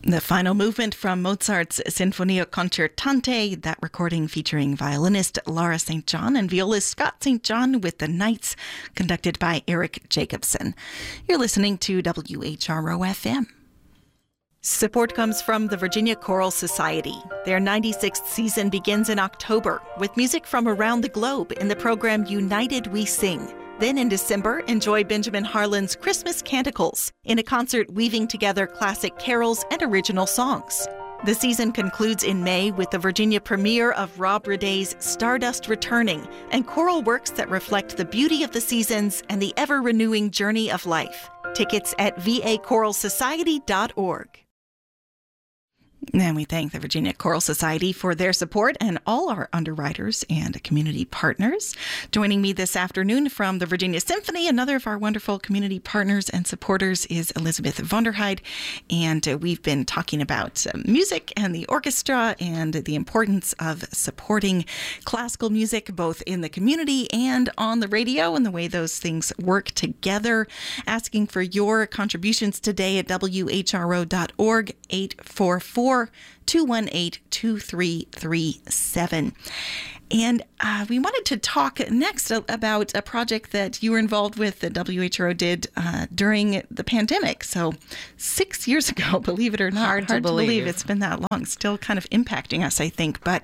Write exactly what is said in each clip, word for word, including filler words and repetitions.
The final movement from Mozart's Sinfonia Concertante, that recording featuring violinist Laura Saint John and violist Scott Saint John with the Knights, conducted by Eric Jacobson. You're listening to W H R O F M. Support comes from the Virginia Choral Society. Their ninety-sixth season begins in October with music from around the globe in the program United We Sing. Then in December, enjoy Benjamin Harlan's Christmas Canticles in a concert weaving together classic carols and original songs. The season concludes in May with the Virginia premiere of Rob Raday's Stardust Returning and choral works that reflect the beauty of the seasons and the ever-renewing journey of life. Tickets at v a choral society dot org. And we thank the Virginia Choral Society for their support and all our underwriters and community partners. Joining me this afternoon from the Virginia Symphony, another of our wonderful community partners and supporters is Elizabeth Vonderheide. And uh, we've been talking about uh, music and the orchestra and the importance of supporting classical music both in the community and on the radio and the way those things work together. Asking for your contributions today at w h r o dot org, eight four four, two one eight, two three three seven. And uh, we wanted to talk next about a project that you were involved with that W H R O did uh, during the pandemic. So six years ago, believe it or not. Hard, hard to, believe. to believe it's been that long. Still kind of impacting us, I think. But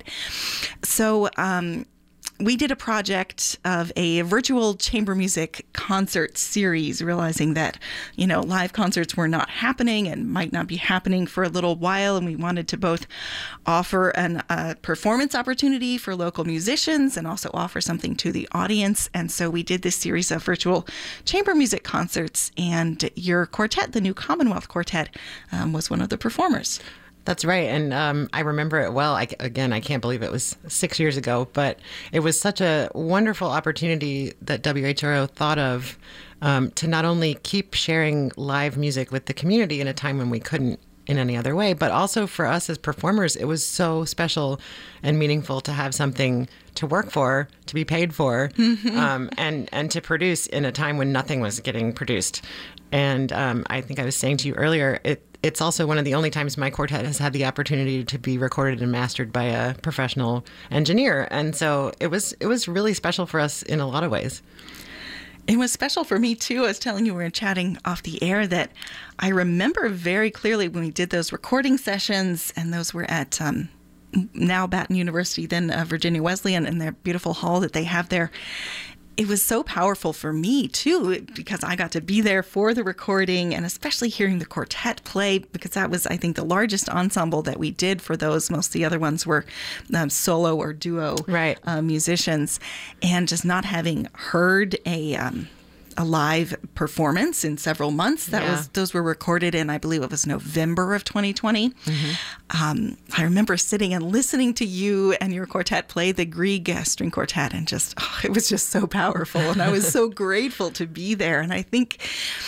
so um, we did a project of a virtual chamber music concert series, realizing that, you know, live concerts were not happening and might not be happening for a little while. And we wanted to both offer an uh, performance opportunity for local musicians and also offer something to the audience. And so we did this series of virtual chamber music concerts, and your quartet, the New Commonwealth Quartet, um, was one of the performers. That's right. And um, I remember it well. I, again, I can't believe it was six years ago, but it was such a wonderful opportunity that W H R O thought of um, to not only keep sharing live music with the community in a time when we couldn't in any other way, but also for us as performers, it was so special and meaningful to have something to work for, to be paid for, mm-hmm. um, and, and to produce in a time when nothing was getting produced. And um, I think I was saying to you earlier, it It's also one of the only times my quartet has had the opportunity to be recorded and mastered by a professional engineer. And so it was it was really special for us in a lot of ways. It was special for me, too. I was telling you, we were chatting off the air, that I remember very clearly when we did those recording sessions, and those were at um, now Baton University, then uh, Virginia Wesleyan, in their beautiful hall that they have there. It was so powerful for me, too, because I got to be there for the recording, and especially hearing the quartet play, because that was, I think, the largest ensemble that we did for those. Most of the other ones were um, solo or duo right. uh, musicians. And just not having heard a... Um, a live performance in several months. That yeah. was those were recorded in, I believe it was November of twenty twenty. Mm-hmm. Um, I remember sitting and listening to you and your quartet play the Grieg string quartet, and just oh, it was just so powerful, and I was so grateful to be there. And I think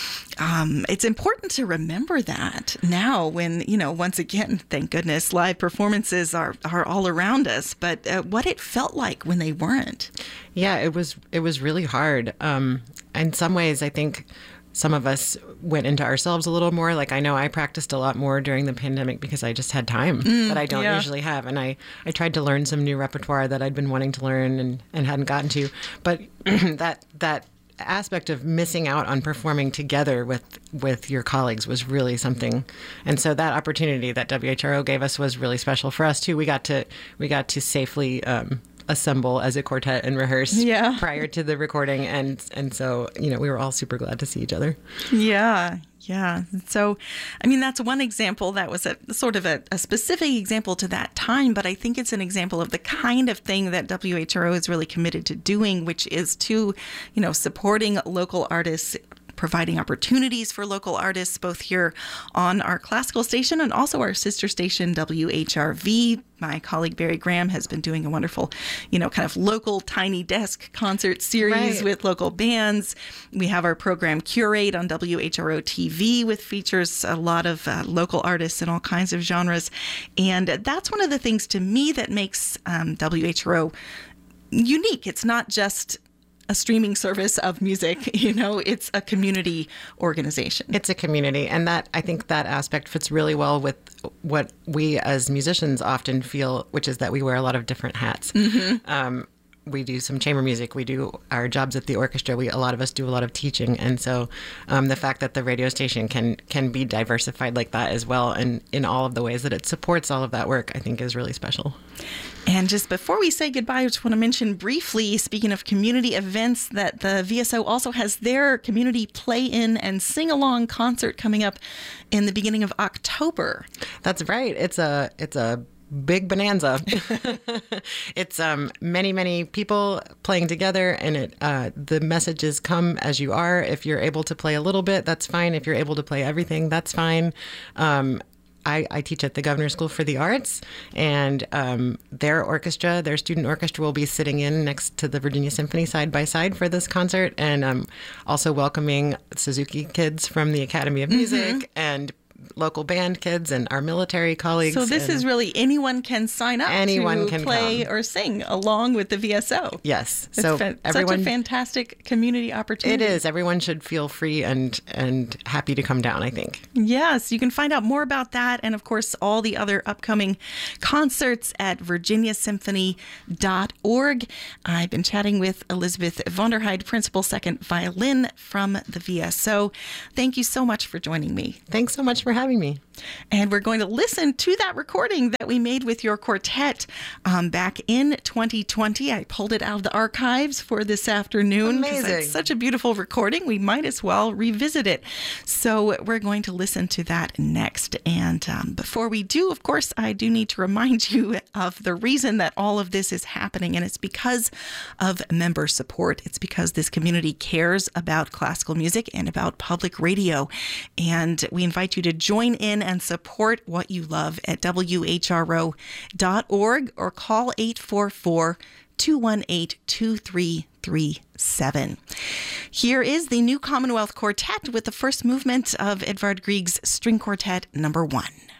Um, it's important to remember that now when, you know, once again, thank goodness, live performances are, are all around us, but uh, what it felt like when they weren't. Yeah, it was it was really hard. Um, in some ways, I think some of us went into ourselves a little more. Like, I know I practiced a lot more during the pandemic because I just had time mm, that I don't yeah. usually have. And I, I tried to learn some new repertoire that I'd been wanting to learn and, and hadn't gotten to. But that that aspect of missing out on performing together with with your colleagues was really something. And so that opportunity that W H R O gave us was really special for us too. We got to we got to safely um, assemble as a quartet and rehearse yeah. prior to the recording, and and so, you know, we were all super glad to see each other. Yeah. Yeah. So, I mean, that's one example that was a sort of a, a specific example to that time, but I think it's an example of the kind of thing that W H R O is really committed to doing, which is to, you know, supporting local artists, providing opportunities for local artists, both here on our classical station and also our sister station, W H R V. My colleague Barry Graham has been doing a wonderful, you know, kind of local tiny desk concert series right. with local bands. We have our program Curate on W H R O T V, with features a lot of uh, local artists in all kinds of genres. And that's one of the things to me that makes um, W H R O unique. It's not just a streaming service of music. You know, it's a community organization. It's a community. And that, I think that aspect fits really well with what we as musicians often feel, which is that we wear a lot of different hats. Mm-hmm. Um, we do some chamber music. We do our jobs at the orchestra. We, a lot of us do a lot of teaching. And so um, the fact that the radio station can can be diversified like that as well, and in all of the ways that it supports all of that work, I think is really special. And just before we say goodbye, I just want to mention briefly, speaking of community events, that the V S O also has their community play-in and sing-along concert coming up in the beginning of October. That's right. It's a it's a big bonanza. It's um, many, many people playing together, and it uh, the messages come as you are. If you're able to play a little bit, that's fine. If you're able to play everything, that's fine. Um, I, I teach at the Governor's School for the Arts, and um, their orchestra, their student orchestra, will be sitting in next to the Virginia Symphony side by side for this concert, and um, also welcoming Suzuki kids from the Academy of Music mm-hmm. and local band kids and our military colleagues. So this is really anyone can sign up anyone to can play come. or sing along with the V S O. Yes. It's so fa- everyone, such a fantastic community opportunity. It is. Everyone should feel free and and happy to come down, I think. Yes. You can find out more about that and, of course, all the other upcoming concerts at virginia symphony dot org. I've been chatting with Elizabeth Vonderheide, Principal Second Violin from the V S O. Thank you so much for joining me. Thanks so much for having me. And we're going to listen to that recording that we made with your quartet um, back in twenty twenty. I pulled it out of the archives for this afternoon. Amazing. It's such a beautiful recording. We might as well revisit it. So we're going to listen to that next. And um, before we do, of course, I do need to remind you of the reason that all of this is happening. And it's because of member support. It's because this community cares about classical music and about public radio. And we invite you to join in and support what you love at W H R O dot org or call eight four four, two one eight, two three three seven. Here is the New Commonwealth Quartet with the first movement of Edvard Grieg's String Quartet number one.